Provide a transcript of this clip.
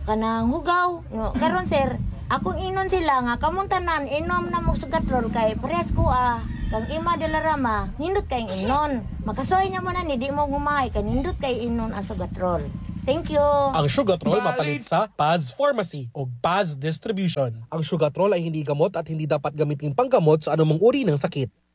kanang hugaw. No, karon sir, akong inon sila nga kamong tanan inom na mo sugatrol kay parehas ko kang ima de la Rama, nindot kay inon. Makasoy niya mo na ni di mo humay kay nindot kay inon ang sugatrol. Thank you. Ang Sugatrol mapalit sa Paz Pharmacy o Paz Distribution. Ang Sugatrol ay hindi gamot at hindi dapat gamitin panggamot sa anumang uri ng sakit.